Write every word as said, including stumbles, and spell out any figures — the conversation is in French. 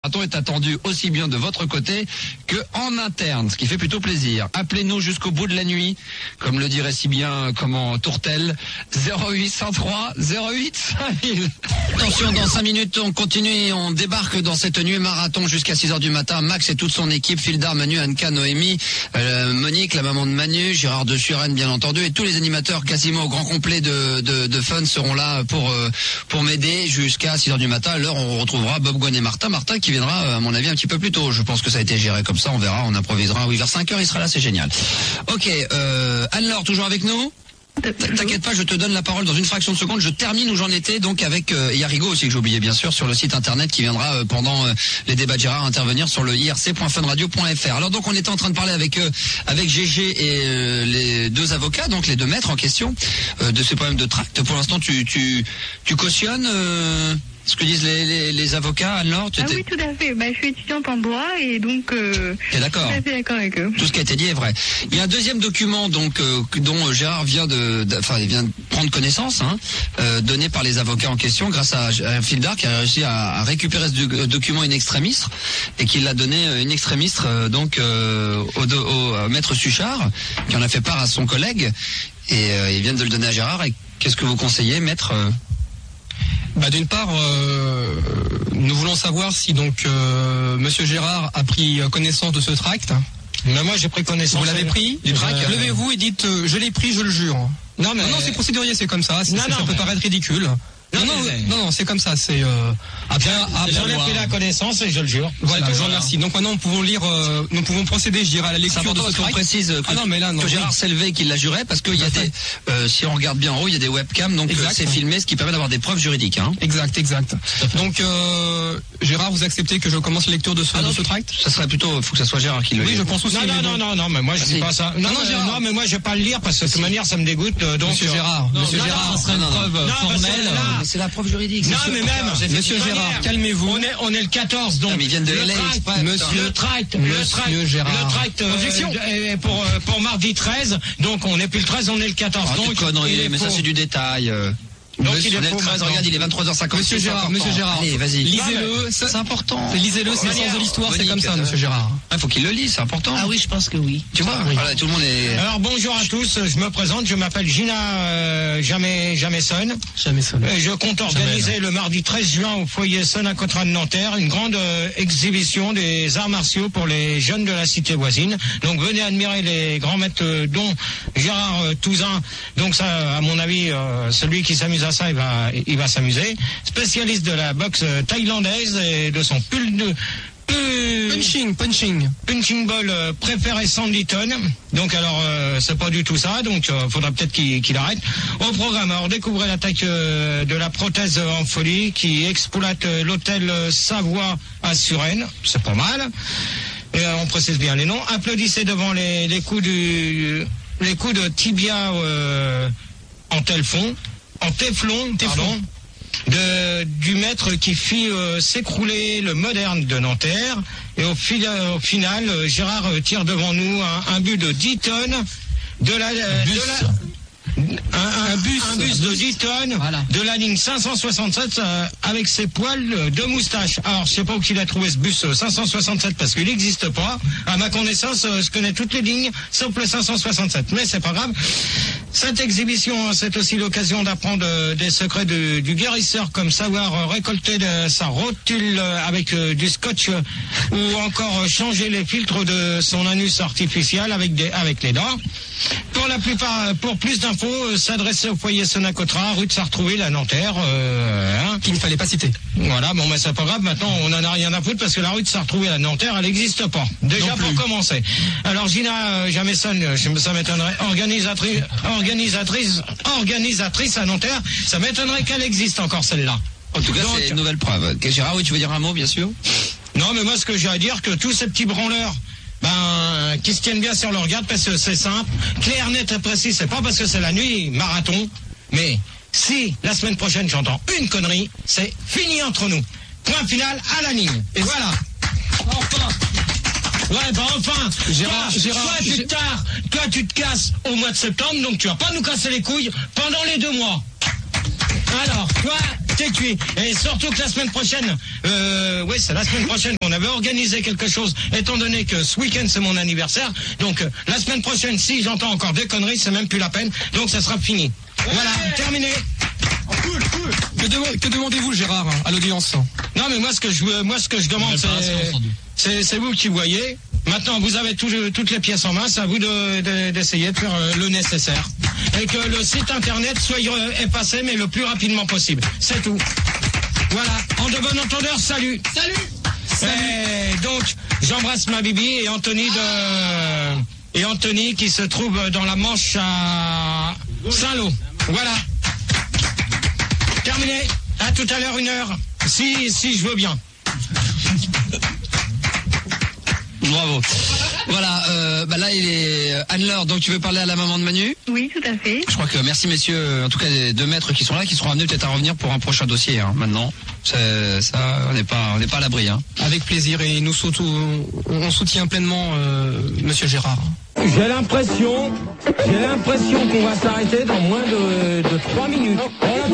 marathon est attendu aussi bien de votre côté que en interne, ce qui fait plutôt plaisir. Appelez-nous jusqu'au bout de la nuit, comme le dirait si bien comment Tourtel, zéro huit cent trois zéro huit cinq mille. Attention, dans cinq minutes, on continue et on débarque dans cette nuit marathon jusqu'à six heures du matin. Max et toute son équipe, Fildar, Manu, Anka, Noémie, euh, Monique, la maman de Manu, Gérard de Suren, bien entendu, et tous les animateurs quasiment au grand complet de, de, de Fun seront là pour, euh, pour m'aider jusqu'à six heures du matin. À l'heure, on retrouvera Bob, Gwen et Martin. Martin qui viendra, à mon avis, un petit peu plus tôt. Je pense que ça a été géré comme ça, on verra, on improvisera. Oui, vers cinq heures, il sera là, c'est génial. Ok, euh, Anne-Laure, toujours avec nous? T'inquiète pas, je te donne la parole dans une fraction de seconde. Je termine où j'en étais, donc avec euh, Yarigo aussi, que j'ai oublié bien sûr, sur le site internet qui viendra euh, pendant euh, les débats de Gérard intervenir sur le i r c point fun radio point f r. Alors donc on était en train de parler avec euh, avec G G et euh, les deux avocats, donc les deux maîtres en question, euh, de ces problèmes de tract. Pour l'instant, tu tu tu cautionnes euh, ce que disent les, les, les avocats, Anne-Laure? Ah oui, tout à fait. Bah, je suis étudiante en droit et donc euh, t'es d'accord? Tout à fait d'accord avec eux. Tout ce qui a été dit est vrai. Il y a un deuxième document donc euh, dont Gérard vient de, enfin il vient de prendre connaissance, hein, euh, donné par les avocats en question grâce à, à Fildar qui a réussi à, à récupérer ce do- document in extremis et qui l'a donné in extremis euh, donc euh, au, do- au euh, maître Suchard qui en a fait part à son collègue et euh, ils viennent de le donner à Gérard. Et qu'est-ce que vous conseillez, maître? euh Bah, d'une part, euh, nous voulons savoir si donc euh, Monsieur Gérard a pris connaissance de ce tract. Mais moi j'ai pris connaissance. Vous l'avez pris du tract? euh... Levez-vous et dites euh, je l'ai pris, je le jure. Non mais non, non c'est procédurier, c'est comme ça. C'est, non, c'est, non, ça mais... peut paraître ridicule. Non, non, non, non, non, c'est comme ça. C'est euh, après, après j'en ai pris la connaissance et je le jure. Voilà, je vous remercie. Donc maintenant, nous pouvons lire, euh, nous pouvons procéder, je dirais, à la lecture de ce tract. On précise que, ah non, mais là, non, que Gérard oui. s'est levé, qu'il l'a juré, parce qu'il y a des, euh, si on regarde bien en haut, il y a des webcams, donc euh, c'est filmé, ce qui permet d'avoir des preuves juridiques. Hein. Exact, exact. Donc euh, Gérard, vous acceptez que je commence la lecture de ce, ah, de ce tract? Ça serait plutôt, faut que ça soit Gérard qui le lit. Oui, je pense aussi. Non, non, non, non, non, mais moi je dis pas ça. Non, non, Gérard. Non, mais moi je vais pas le lire parce que de toute manière ça me dégoûte. Donc Monsieur Gérard, Monsieur Gérard, ça serait une preuve formelle. C'est la preuve juridique. Non, mais même, Monsieur Gérard, calmez-vous. On est, on est le quatorze, donc. Mais ils viennent de le tract, Monsieur, le tract, Monsieur le tract, Gérard. le tract, Objection. Euh, pour, pour mardi treize, donc on n'est plus le treize, on est le quatorze. Ah, donc, connerie, mais ça c'est du détail. Euh... Donc Monsieur, il est le treize, regarde, il est vingt-trois heures cinquante. Monsieur Gérard, Monsieur Gérard, allez, vas-y. Lisez-le, c'est, c'est important. Lisez-le, c'est le sens de l'histoire, c'est comme ça, Monsieur Gérard. Il faut qu'il le lise, c'est important. Ah oui, je pense que oui. Tu vois, oui. Voilà, tout le monde est. Alors bonjour à tous, je me présente, je m'appelle Gina euh, Jamais Jameson. Jameson. Euh, je compte organiser Jamais, le mardi treize juin au foyer Sonacotran de Nanterre une grande euh, exhibition des arts martiaux pour les jeunes de la cité voisine. Donc venez admirer les grands maîtres euh, dont Gérard euh, Touzin. Donc ça, à mon avis, euh, celui qui s'amuse à ça, il va il va s'amuser. Spécialiste de la boxe thaïlandaise et de son pull de euh, punching, punching, punching ball euh, préféré Sandy Tonne. Donc alors euh, c'est pas du tout ça. Donc euh, faudra peut-être qu'il, qu'il arrête. Au programme, alors découvrez l'attaque euh, de la prothèse en folie qui exploite euh, l'hôtel Savoie à Suresnes. C'est pas mal. Et, euh, on précise bien les noms. Applaudissez devant les, les coups du les coups de tibia euh, en téflon. En téflon, pardon, de, du maître qui fit euh, s'écrouler le moderne de Nanterre. Et au, fil, au final, euh, Gérard euh, tire devant nous un, un but de dix tonnes de la... Euh, de la un, un, un, bus, un bus de dix tonnes voilà. De la ligne cinq cent soixante-sept euh, avec ses poils de moustache. Alors je sais pas où il a trouvé ce bus euh, cinq cent soixante-sept parce qu'il n'existe pas. À ma connaissance, euh, je connais toutes les lignes sauf le cinq cent soixante-sept. Mais c'est pas grave. Cette exhibition, c'est aussi l'occasion d'apprendre euh, des secrets de, du guérisseur, comme savoir euh, récolter de, sa rotule euh, avec euh, du scotch euh, ou encore euh, changer les filtres de son anus artificiel avec, des, avec les dents. Pour la plupart, pour plus d'infos, euh, s'adresser au foyer Sonacotra, rue de Sartrouville à Nanterre, euh, hein, qu'il ne fallait pas citer. Voilà, bon, mais c'est pas grave. Maintenant, on en a rien à foutre parce que la rue de Sartrouville à Nanterre, elle n'existe pas. Déjà pour commencer. Alors, Gina euh, Jameson, ça m'étonnerait, organisatrice, organisatrice, organisatrice à Nanterre, ça m'étonnerait qu'elle existe encore celle-là. En tout cas, donc, c'est une nouvelle preuve. Gérard, oui, tu veux dire un mot, bien sûr? Non, mais moi, ce que j'ai à dire, que tous ces petits branleurs, ben, qui se tiennent bien sur leur garde parce que c'est simple, clair, net et précis, c'est pas parce que c'est la nuit, marathon, mais si la semaine prochaine j'entends une connerie, c'est fini entre nous. Point final à la ligne. Et voilà. Enfin. Ouais, bah enfin. Gérard, toi, Gérard, toi, tu te tards, toi, tu te casses au mois de septembre, donc tu vas pas nous casser les couilles pendant les deux mois. Alors, toi, tout est cuit. Et surtout que la semaine prochaine, euh, oui, c'est la semaine prochaine qu'on avait organisé quelque chose, étant donné que ce week-end c'est mon anniversaire. Donc euh, la semaine prochaine, si j'entends encore des conneries, c'est même plus la peine. Donc ça sera fini. Voilà, terminé. Cool, cool. Que, de, que demandez-vous, Gérard, à l'audience? Non, mais moi ce que je, moi ce que je demande, c'est, c'est vous qui voyez. Maintenant, vous avez tout, toutes les pièces en main. C'est à vous de, de, d'essayer de faire le nécessaire et que le site internet soit effacé, mais le plus rapidement possible. C'est tout. Voilà. En de bon entendeur, salut. Salut. Et donc, j'embrasse ma Bibi et Anthony de et Anthony qui se trouve dans la Manche à Saint-Lô. Voilà. Terminé. À tout à l'heure, une heure. Si, si je veux bien. Bravo. Voilà, euh, bah là il est Anne-Laure, donc tu veux parler à la maman de Manu? Oui, tout à fait. Je crois que merci messieurs, en tout cas les deux maîtres qui sont là, qui seront amenés peut-être à revenir pour un prochain dossier. Hein, maintenant, c'est, ça, on n'est pas, on n'est pas à l'abri. Hein. Avec plaisir et nous surtout, on soutient pleinement euh, Monsieur Gérard. J'ai l'impression, j'ai l'impression qu'on va s'arrêter dans moins de, de trois minutes.